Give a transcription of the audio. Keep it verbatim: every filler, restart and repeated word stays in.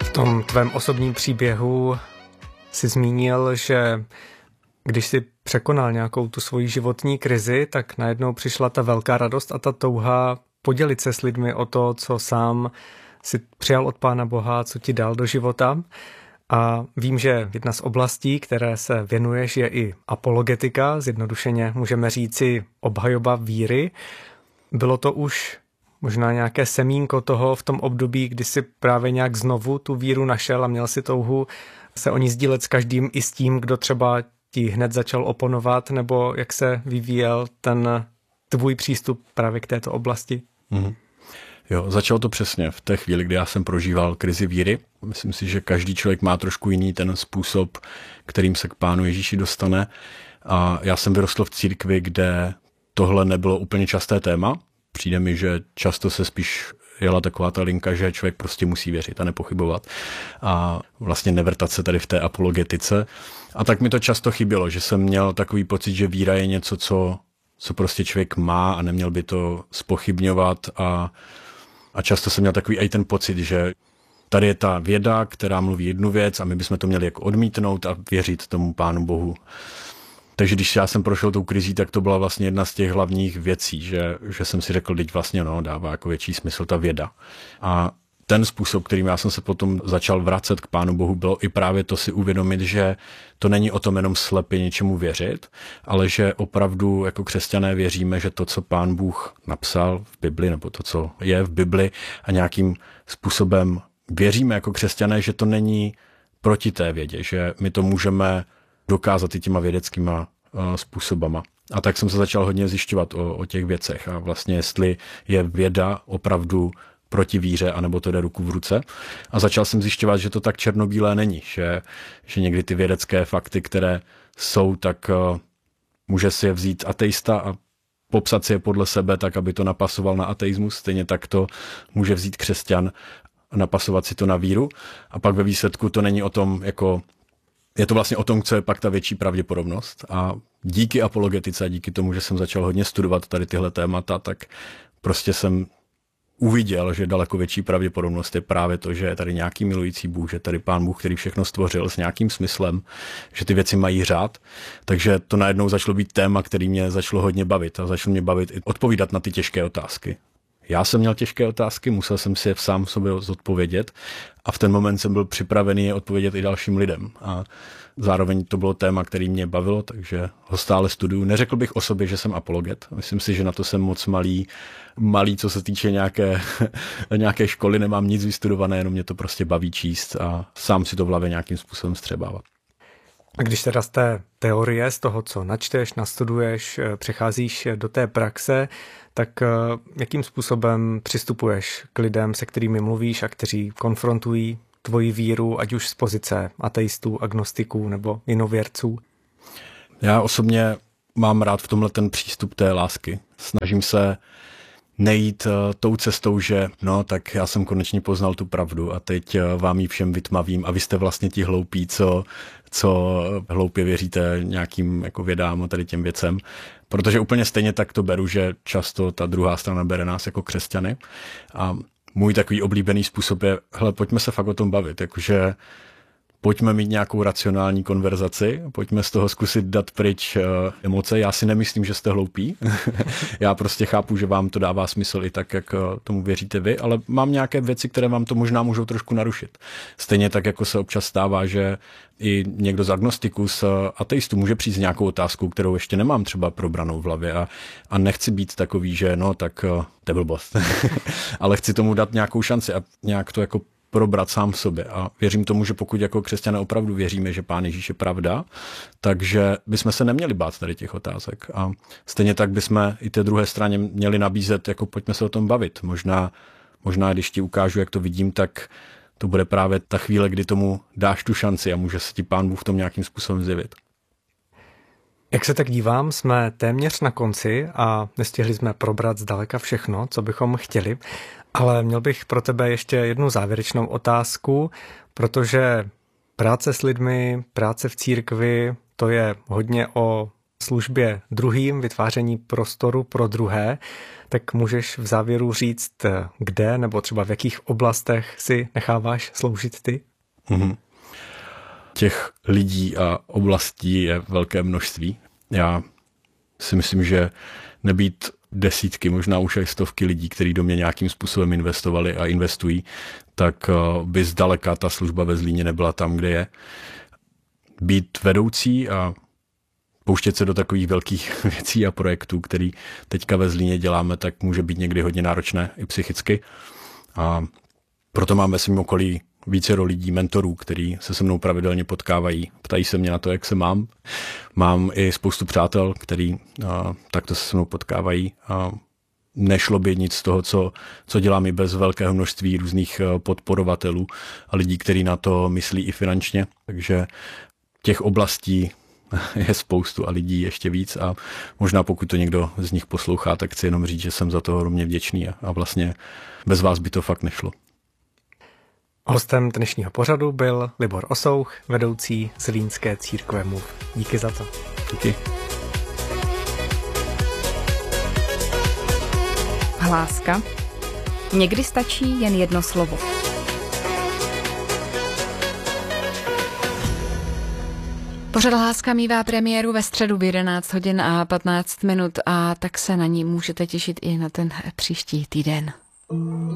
V tom tvém osobním příběhu jsi zmínil, že když jsi překonal nějakou tu svoji životní krizi, tak najednou přišla ta velká radost a ta touha podělit se s lidmi o to, co sám si přijal od Pána Boha, co ti dal do života. A vím, že jedna z oblastí, které se věnuješ, je i apologetika, zjednodušeně můžeme říci obhajoba víry. Bylo to už možná nějaké semínko toho v tom období, kdy si právě nějak znovu tu víru našel a měl si touhu se o ní sdílet s každým, i s tím, kdo třeba ti hned začal oponovat, nebo jak se vyvíjel ten tvůj přístup právě k této oblasti? Mm-hmm. Jo, začalo to přesně v té chvíli, kdy já jsem prožíval krizi víry. Myslím si, že každý člověk má trošku jiný ten způsob, kterým se k Pánu Ježíši dostane. A já jsem vyrostl v církvi, kde tohle nebylo úplně časté téma. Přijde mi, že často se spíš jela taková ta linka, že člověk prostě musí věřit a nepochybovat a vlastně nevrtat se tady v té apologetice. A tak mi to často chybělo, že jsem měl takový pocit, že víra je něco, co, co prostě člověk má a neměl by to zpochybňovat a, a často jsem měl takový i ten pocit, že tady je ta věda, která mluví jednu věc a my bychom to měli jako odmítnout a věřit tomu Pánu Bohu. Takže když já jsem prošel tou krizí, tak to byla vlastně jedna z těch hlavních věcí, že, že jsem si řekl, teď vlastně no, dává jako větší smysl ta věda. A ten způsob, kterým já jsem se potom začal vracet k Pánu Bohu, bylo i právě to si uvědomit, že to není o tom jenom slepě něčemu věřit, ale že opravdu jako křesťané věříme, že to, co Pán Bůh napsal v Bibli, nebo to, co je v Bibli a nějakým způsobem věříme jako křesťané, že to není proti té vědě, že my to můžeme dokázat i těma vědeckýma uh, způsobama. A tak jsem se začal hodně zjišťovat o, o těch věcech a vlastně jestli je věda opravdu proti víře, anebo to jde ruku v ruce. A začal jsem zjišťovat, že to tak černobílé není, že, že někdy ty vědecké fakty, které jsou, tak uh, může si je vzít ateista a popsat si je podle sebe tak, aby to napasoval na ateismus. Stejně tak to může vzít křesťan a napasovat si to na víru. A pak ve výsledku to není o tom, jako je to vlastně o tom, co je pak ta větší pravděpodobnost. A díky apologetice a díky tomu, že jsem začal hodně studovat tady tyhle témata, tak prostě jsem uviděl, že daleko větší pravděpodobnost je právě to, že je tady nějaký milující Bůh, že tady Pán Bůh, který všechno stvořil s nějakým smyslem, že ty věci mají řád. Takže to najednou začalo být téma, který mě začalo hodně bavit a začalo mě bavit i odpovídat na ty těžké otázky. Já jsem měl těžké otázky, musel jsem si je sám sobě zodpovědět a v ten moment jsem byl připravený je odpovědět i dalším lidem. A zároveň to bylo téma, který mě bavilo, takže ho stále studuju. Neřekl bych o sobě, že jsem apologet. Myslím si, že na to jsem moc malý, malý co se týče nějaké, nějaké školy, nemám nic vystudované, jenom mě to prostě baví číst a sám si to v hlavě nějakým způsobem střebávat. A když teda z té teorie, z toho, co načteš, nastuduješ, přecházíš do té praxe, tak jakým způsobem přistupuješ k lidem, se kterými mluvíš a kteří konfrontují tvoji víru, ať už z pozice ateistů, agnostiků nebo jinověrců? Já osobně mám rád v tomhle ten přístup té lásky. Snažím se nejít uh, tou cestou, že no, tak já jsem konečně poznal tu pravdu a teď uh, vám ji všem vytmavím a vy jste vlastně ti hloupí, co, co hloupě věříte nějakým jako vědám a tady těm věcem. Protože úplně stejně tak to beru, že často ta druhá strana bere nás jako křesťany. A můj takový oblíbený způsob je, hele, pojďme se fakt o tom bavit, jakože pojďme mít nějakou racionální konverzaci, pojďme z toho zkusit dát pryč uh, emoce. Já si nemyslím, že jste hloupí. Já prostě chápu, že vám to dává smysl i tak, jak uh, tomu věříte vy, ale mám nějaké věci, které vám to možná můžou trošku narušit. Stejně tak, jako se občas stává, že i někdo z agnostiků, z uh, ateistů může přijít s nějakou otázkou, kterou ještě nemám třeba probranou v hlavě a, a nechci být takový, že no, tak uh, to je blbost. Ale chci tomu dát nějakou šanci a nějak to jako probrat sám sobě. A věřím tomu, že pokud jako křesťané opravdu věříme, že Pán Ježíš je pravda, takže bychom se neměli bát tady těch otázek. A stejně tak bychom i té druhé straně měli nabízet, jako pojďme se o tom bavit. Možná, možná když ti ukážu, jak to vidím, tak to bude právě ta chvíle, kdy tomu dáš tu šanci a může se ti Pán Bůh v tom nějakým způsobem zjevit. Jak se tak dívám, jsme téměř na konci a nestihli jsme probrat zdaleka všechno, co bychom chtěli, ale měl bych pro tebe ještě jednu závěrečnou otázku, protože práce s lidmi, práce v církvi, to je hodně o službě druhým, vytváření prostoru pro druhé, tak můžeš v závěru říct, kde nebo třeba v jakých oblastech si necháváš sloužit ty? Mm-hmm. Těch lidí a oblastí je velké množství. Já si myslím, že nebýt desítky, možná už i stovky lidí, kteří do mě nějakým způsobem investovali a investují, tak by zdaleka ta služba ve Zlíně nebyla tam, kde je. Být vedoucí a pouštět se do takových velkých věcí a projektů, který teďka ve Zlíně děláme, tak může být někdy hodně náročné i psychicky. A proto mám ve svém okolí vícero lidí, mentorů, kteří se se mnou pravidelně potkávají. Ptají se mě na to, jak se mám. Mám i spoustu přátel, kteří takto se se mnou potkávají. A nešlo by nic z toho, co, co dělám i bez velkého množství různých podporovatelů a lidí, kteří na to myslí i finančně. Takže těch oblastí je spoustu a lidí ještě víc a možná pokud to někdo z nich poslouchá, tak chci jenom říct, že jsem za to hromně vděčný a, a vlastně bez vás by to fakt nešlo. Hostem dnešního pořadu byl Libor Osouch, vedoucí Zlínské církve Move. Díky za to. Díky. Hláska. Někdy stačí jen jedno slovo. Pořad Hláska mívá premiéru ve středu v jedenáct hodin a patnáct minut a tak se na ní můžete těšit i na ten příští týden.